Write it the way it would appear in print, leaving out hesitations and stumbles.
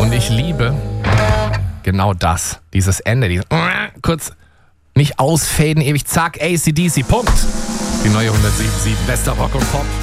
Und ich liebe genau das. Dieses Ende, dieses kurz nicht ausfaden, ewig zack, AC/DC, Punkt. Die neue 107.7 Bester Rock und Pop.